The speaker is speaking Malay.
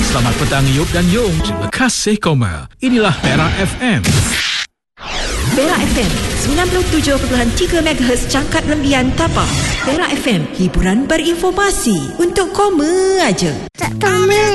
Selamat petang Yop dan Yong. Terima kasih Komal. Inilah Perak FM. Perak FM 97.3 MHz cangkat rembian Tapah. Perak FM, hiburan berinformasi untuk koma aja. Tak koma.